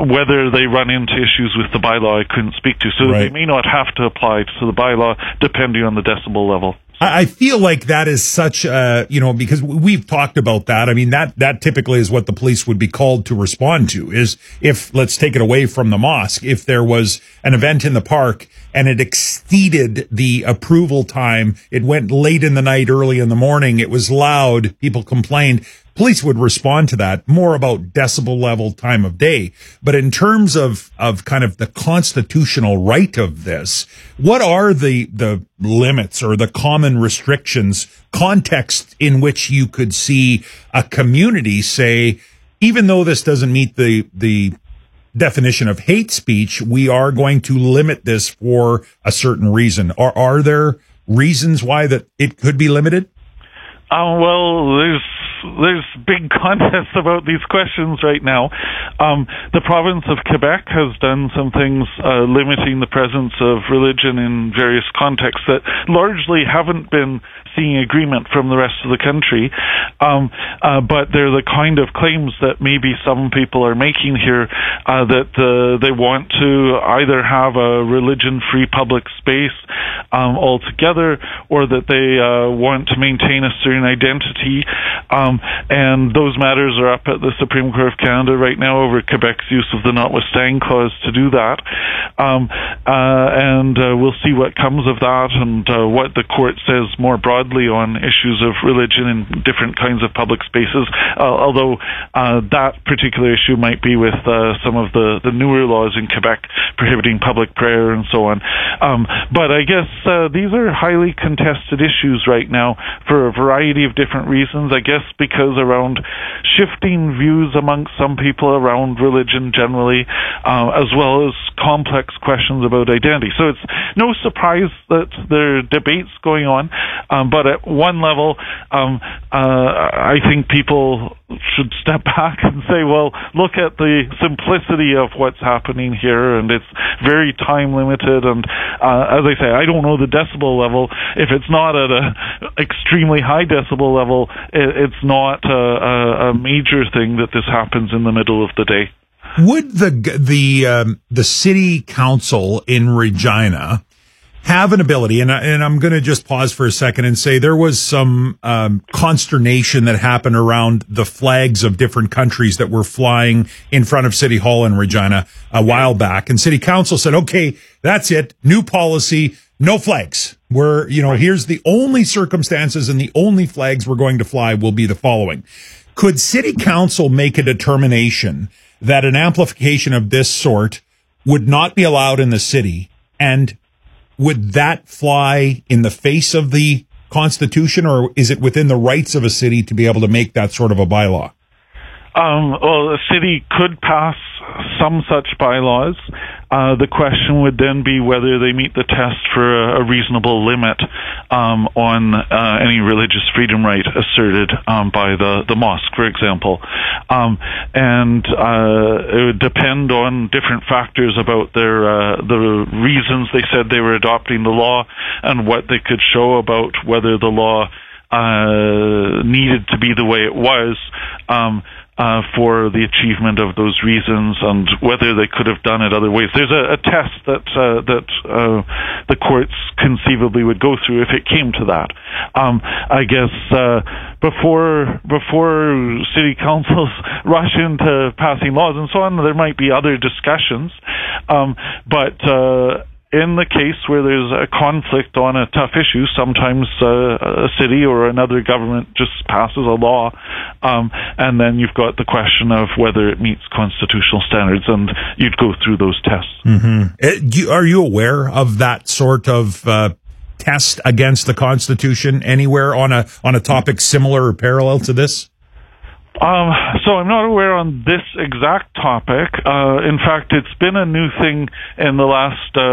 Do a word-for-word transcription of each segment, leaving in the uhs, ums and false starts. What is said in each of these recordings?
whether they run into issues with the bylaw, I couldn't speak to. So Right. they may not have to apply to the bylaw depending on the decibel level. I feel like that is such a, you know, because we've talked about that. I mean, that, that typically is what the police would be called to respond to, is if, let's take it away from the mosque, if there was an event in the park and it exceeded the approval time, it went late in the night, early in the morning, it was loud, people complained, police would respond to that, more about decibel level, time of day. But in terms of, of kind of the constitutional right of this, what are the, the limits or the common restrictions, context in which you could see a community say, even though this doesn't meet the, the definition of hate speech, we are going to limit this for a certain reason? Are, are there reasons why that it could be limited? Uh, well, there's there's big contests about these questions right now. Um, the province of Quebec has done some things uh, limiting the presence of religion in various contexts that largely haven't been seeing agreement from the rest of the country. Um, uh, but they're the kind of claims that maybe some people are making here, uh, that uh, they want to either have a religion-free public space um, altogether, or that they uh, want to maintain a certain identity. Um, and those matters are up at the Supreme Court of Canada right now over Quebec's use of the notwithstanding clause to do that. Um, uh, and uh, we'll see what comes of that, and uh, what the court says more broadly on issues of religion in different kinds of public spaces, uh, although uh, that particular issue might be with uh, some of the, the newer laws in Quebec prohibiting public prayer and so on. Um, but I guess uh, these are highly contested issues right now for a variety of different reasons. I guess because around shifting views amongst some people around religion generally, uh, as well as complex questions about identity. So it's no surprise that there are debates going on, um, but at one level, um, uh, I think people should step back and say, well, look at the simplicity of what's happening here, and it's very time limited, and uh, as I say, I don't know the decibel level. If it's not at a extremely high decibel level, it, it's not a, a, a major thing that this happens in the middle of the day. Would the the um, the city council in Regina have an ability, and, I, and I'm going to just pause for a second and say there was some um, consternation that happened around the flags of different countries that were flying in front of City Hall in Regina a while back, and City Council said, okay, that's it, new policy, no flags. We're, you know, here's the only circumstances and the only flags we're going to fly will be the following. Could City Council make a determination that an amplification of this sort would not be allowed in the city, and would that fly in the face of the Constitution, or is it within the rights of a city to be able to make that sort of a bylaw? Um, well, a city could pass some such bylaws. Uh, the question would then be whether they meet the test for a, a reasonable limit um, on uh, any religious freedom right asserted um, by the, the mosque, for example. Um, and uh, it would depend on different factors about their uh, the reasons they said they were adopting the law, and what they could show about whether the law uh, needed to be the way it was um, uh, for the achievement of those reasons, and whether they could have done it other ways. There's a, a test that uh, that uh, the courts conceivably would go through if it came to that. Um, I guess uh, before before city councils rush into passing laws and so on, there might be other discussions, um, but. Uh, In the case where there's a conflict on a tough issue, sometimes uh, a city or another government just passes a law, um, and then you've got the question of whether it meets constitutional standards, and you'd go through those tests. Mm-hmm. Uh, are you aware of that sort of uh, test against the Constitution anywhere on a on a topic similar or parallel to this? Um, so I'm not aware on this exact topic. Uh, in fact, it's been a new thing in the last uh,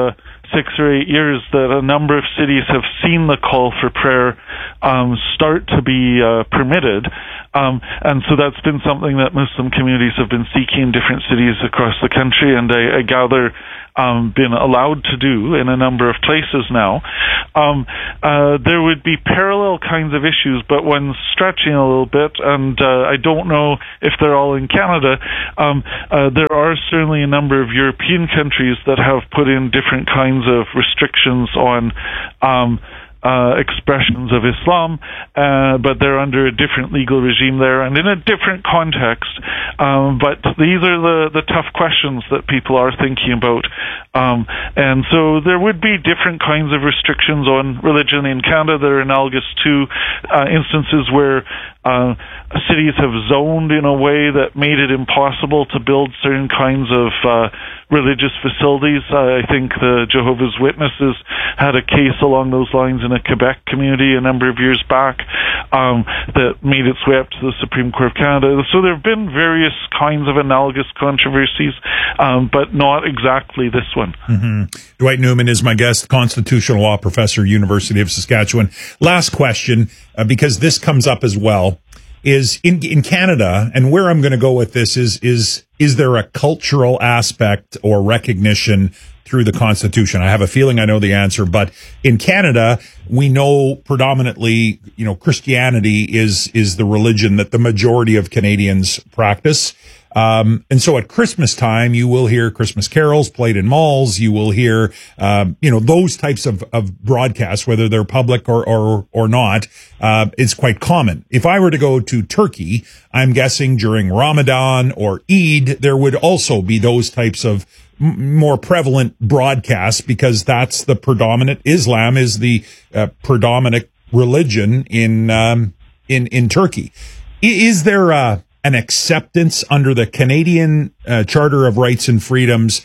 six or eight years that a number of cities have seen the call for prayer um, start to be uh, permitted. Um, and so that's been something that Muslim communities have been seeking in different cities across the country, and I, I gather um, been allowed to do in a number of places now. Um, uh, there would be parallel kinds of issues, but one's stretching a little bit, and uh, I don't know if they're all in Canada. Um, uh, there are certainly a number of European countries that have put in different kinds of restrictions on um, Uh, expressions of Islam, uh, but they're under a different legal regime there and in a different context. Um, but these are the, the tough questions that people are thinking about. Um, and so there would be different kinds of restrictions on religion in Canada that are analogous to uh, instances where uh, cities have zoned in a way that made it impossible to build certain kinds of uh, religious facilities. Uh, I think the Jehovah's Witnesses had a case along those lines in a Quebec community a number of years back um, that made its way up to the Supreme Court of Canada. So there have been various kinds of analogous controversies, um, but not exactly this one. Mm-hmm. Dwight Newman is my guest, constitutional law professor, University of Saskatchewan. Last question, uh, because this comes up as well, is in in Canada, and where I'm going to go with this is is is there a cultural aspect or recognition through the Constitution? I have a feeling I know the answer, but in Canada, we know predominantly, you know, Christianity is is the religion that the majority of Canadians practice. Um, and so at Christmas time, you will hear Christmas carols played in malls. You will hear, um, you know, those types of, of broadcasts, whether they're public or, or, or not, uh, is quite common. If I were to go to Turkey, I'm guessing during Ramadan or Eid, there would also be those types of m- more prevalent broadcasts, because that's the predominant, Islam is the uh, predominant religion in, um, in, in Turkey. I- is there a, an acceptance under the Canadian uh, Charter of Rights and Freedoms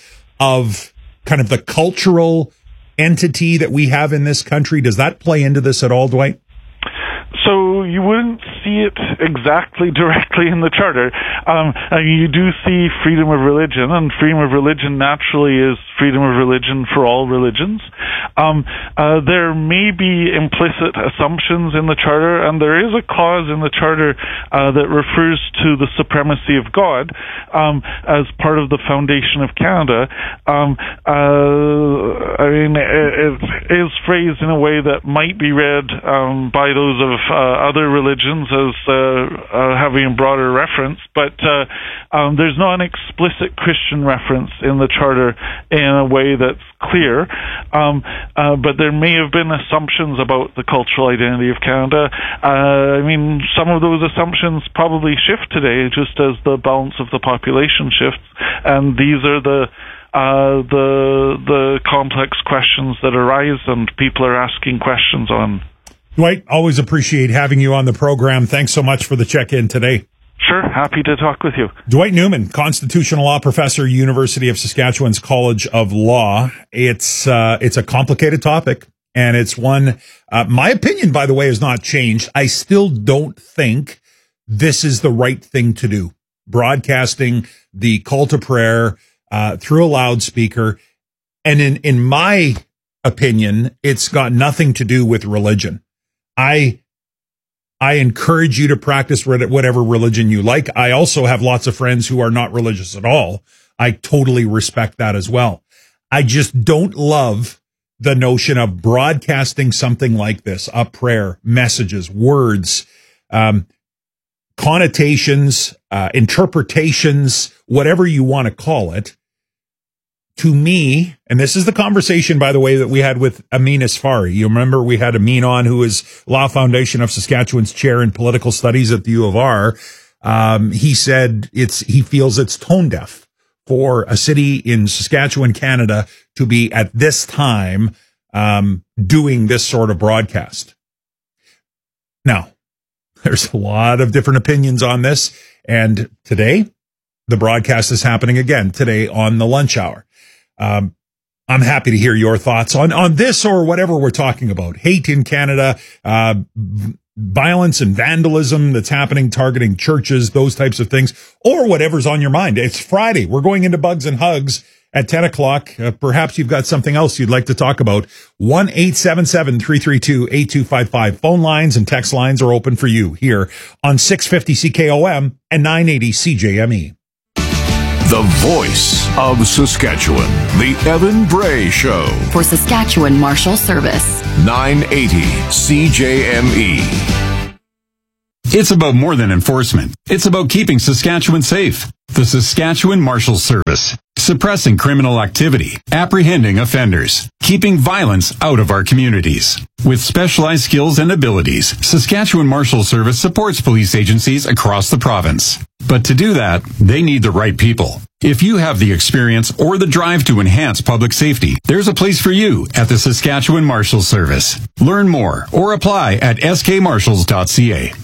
of kind of the cultural entity that we have in this country? Does that play into this at all, Dwight? So you wouldn't see it exactly directly in the Charter. Um, I mean, you do see freedom of religion, and freedom of religion naturally is freedom of religion for all religions. Um, uh, there may be implicit assumptions in the Charter, and there is a clause in the Charter uh, that refers to the supremacy of God um, as part of the foundation of Canada. Um, uh, I mean, it, it is phrased in a way that might be read um, by those of Uh, other religions as uh, uh, having a broader reference, but uh, um, there's not an explicit Christian reference in the Charter in a way that's clear, um, uh, but there may have been assumptions about the cultural identity of Canada. Uh, I mean, some of those assumptions probably shift today just as the balance of the population shifts, and these are the Uh, the the complex questions that arise and people are asking questions on. Dwight, always appreciate having you on the program. Thanks so much for the check-in today. Sure, happy to talk with you. Dwight Newman, constitutional law professor, University of Saskatchewan's College of Law. It's uh, it's a complicated topic, and it's one, uh, my opinion, by the way, has not changed. I still don't think this is the right thing to do. Broadcasting the call to prayer uh, through a loudspeaker, and in, in my opinion, it's got nothing to do with religion. I, I encourage you to practice whatever religion you like. I also have lots of friends who are not religious at all. I totally respect that as well. I just don't love the notion of broadcasting something like this, a prayer, messages, words, um, connotations, uh, interpretations, whatever you want to call it. To me, and this is the conversation, by the way, that we had with Amin Asfari. You remember we had Amin on, who is Law Foundation of Saskatchewan's chair in political studies at the U of R. Um, he said it's he feels it's tone deaf for a city in Saskatchewan, Canada, to be at this time um, doing this sort of broadcast. Now, there's a lot of different opinions on this, and today the broadcast is happening again today on the lunch hour. Um, I'm happy to hear your thoughts on, on this or whatever we're talking about. Hate in Canada, uh, v- violence and vandalism that's happening, targeting churches, those types of things, or whatever's on your mind. It's Friday. We're going into Bugs and Hugs, at ten o'clock. Uh, perhaps you've got something else you'd like to talk about. one eight seven seven, three three two, eight two five five. Phone lines and text lines are open for you here on six fifty C K O M and nine eighty C J M E. The voice of Saskatchewan, the Evan Bray Show. For Saskatchewan Marshal Service. nine eighty C J M E. It's about more than enforcement. It's about keeping Saskatchewan safe. The Saskatchewan Marshal Service. Suppressing criminal activity, apprehending offenders, keeping violence out of our communities. With specialized skills and abilities, Saskatchewan Marshal Service supports police agencies across the province. But to do that, they need the right people. If you have the experience or the drive to enhance public safety, there's a place for you at the Saskatchewan Marshal Service. Learn more or apply at s k marshals dot c a.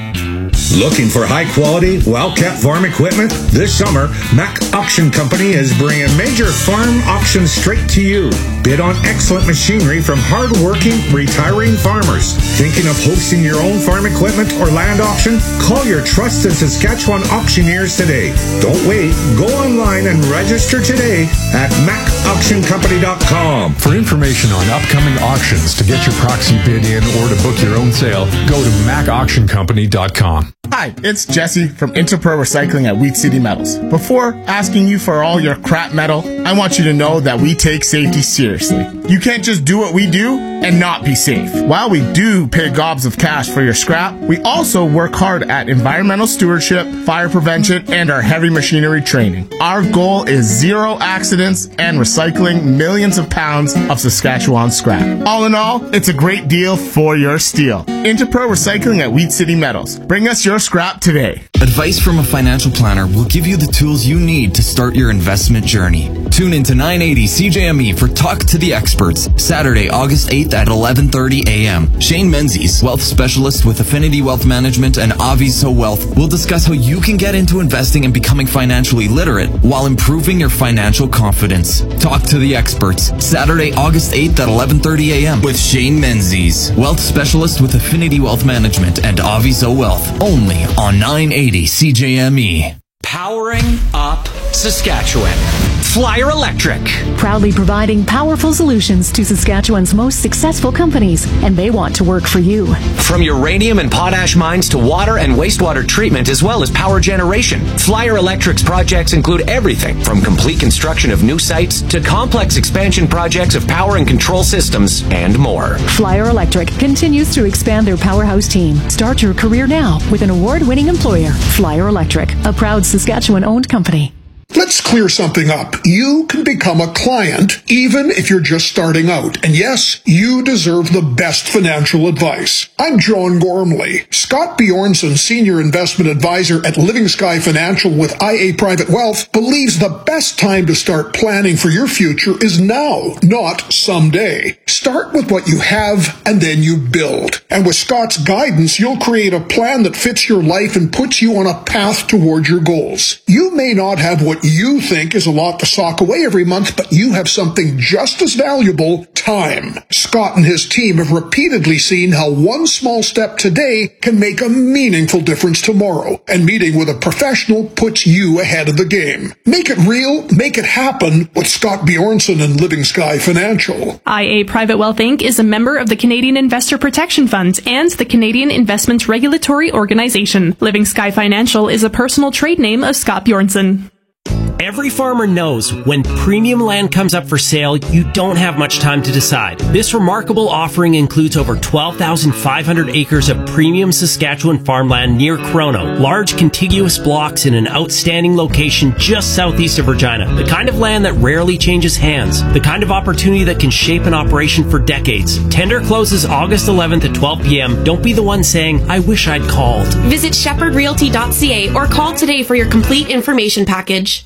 Looking for high-quality, well-kept farm equipment? This summer, Mack Auction Company is bringing major farm auctions straight to you. Bid on excellent machinery from hard-working, retiring farmers. Thinking of hosting your own farm equipment or land auction? Call your trusted Saskatchewan auctioneers today. Don't wait. Go online and register today at mack auction company dot com. For information on upcoming auctions, to get your proxy bid in, or to book your own sale, go to mack auction company dot com. Hi, it's Jesse from Interpro Recycling at Wheat City Metals. Before asking you for all your crap metal, I want you to know that we take safety seriously. You can't just do what we do and not be safe. While we do pay gobs of cash for your scrap, we also work hard at environmental stewardship, fire prevention, and our heavy machinery training. Our goal is zero accidents and recycling millions of pounds of Saskatchewan scrap. All in all, it's a great deal for your steel. Interpro Recycling at Wheat City Metals. Bring us your scrap today. Advice from a financial planner will give you the tools you need to start your investment journey. Tune in to nine eighty C J M E for Talk to the Experts, Saturday, August eighth at eleven thirty a.m. Shane Menzies, wealth specialist with Affinity Wealth Management and Aviso Wealth, will discuss how you can get into investing and becoming financially literate while improving your financial confidence. Talk to the Experts, Saturday, August eighth at eleven thirty a.m. with Shane Menzies, wealth specialist with Affinity Wealth Management and Aviso Wealth, only on nine eighty C J M E. Powering up Saskatchewan. Flyer Electric. Proudly providing powerful solutions to Saskatchewan's most successful companies, and they want to work for you. From uranium and potash mines to water and wastewater treatment, as well as power generation, Flyer Electric's projects include everything from complete construction of new sites to complex expansion projects of power and control systems and more. Flyer Electric continues to expand their powerhouse team. Start your career now with an award-winning employer, Flyer Electric, a proud Saskatchewan-owned company. Let's clear something up. You can become a client even if you're just starting out. And yes, you deserve the best financial advice. I'm John Gormley. Scott Bjornson, Senior Investment Advisor at Living Sky Financial with I A Private Wealth, believes the best time to start planning for your future is now, not someday. Start with what you have and then you build. And with Scott's guidance, you'll create a plan that fits your life and puts you on a path towards your goals. You may not have what you think is a lot to sock away every month, but you have something just as valuable, time. Scott and his team have repeatedly seen how one small step today can make a meaningful difference tomorrow, and meeting with a professional puts you ahead of the game. Make it real, make it happen with Scott Bjornson and Living Sky Financial. I A Private Wealth Incorporated is a member of the Canadian Investor Protection Fund and the Canadian Investments Regulatory Organization. Living Sky Financial is a personal trade name of Scott Bjornson. Every farmer knows when premium land comes up for sale, you don't have much time to decide. This remarkable offering includes over twelve thousand five hundred acres of premium Saskatchewan farmland near Chrono, large contiguous blocks in an outstanding location just southeast of Regina. The kind of land that rarely changes hands. The kind of opportunity that can shape an operation for decades. Tender closes August eleventh at twelve p.m. Don't be the one saying, I wish I'd called. Visit shepherd realty dot c a or call today for your complete information package.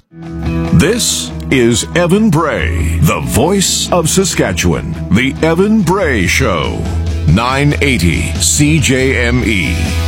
This is Evan Bray, the voice of Saskatchewan. The Evan Bray Show, nine eighty C J M E.